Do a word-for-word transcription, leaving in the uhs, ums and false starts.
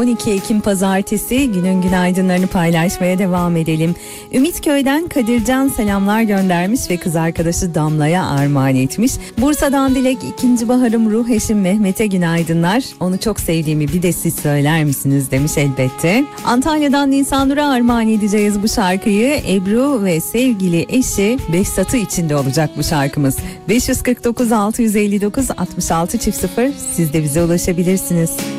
on iki Ekim Pazartesi, günün günaydınlarını paylaşmaya devam edelim. Ümitköy'den Kadircan selamlar göndermiş ve kız arkadaşı Damla'ya armağan etmiş. Bursa'dan Dilek, ikinci baharım ruh eşim Mehmet'e günaydınlar. Onu çok sevdiğimi bir de siz söyler misiniz demiş elbette. Antalya'dan Nisanur'a armağan edeceğiz bu şarkıyı. Ebru ve sevgili eşi Behzat'ı içinde olacak bu şarkımız. beş yüz kırk dokuz altı yüz elli dokuz altmış altı çift sıfır, siz de bize ulaşabilirsiniz.